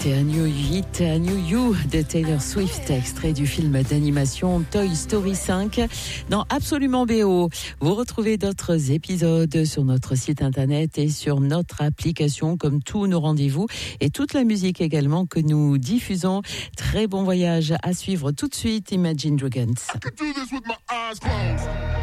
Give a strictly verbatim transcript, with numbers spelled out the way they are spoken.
C'est un New Hit, un New You de Taylor Swift, extrait du film d'animation Toy Story cinq dans Absolument B O. Vous retrouvez d'autres épisodes sur notre site internet et sur notre application, comme tous nos rendez-vous et toute la musique également que nous diffusons. Très bon voyage à suivre tout de suite, Imagine Dragons.